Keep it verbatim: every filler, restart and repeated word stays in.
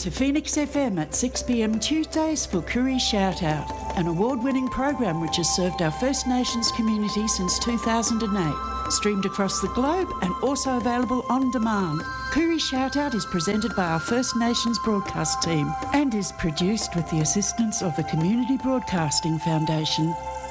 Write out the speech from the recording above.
to Phoenix F M at six p m Tuesdays for Koori Shout Out, an award-winning program which has served our First Nations community since two thousand eight. Streamed across the globe and also available on demand. Koori Shout Out is presented by our First Nations broadcast team and is produced with the assistance of the Community Broadcasting Foundation.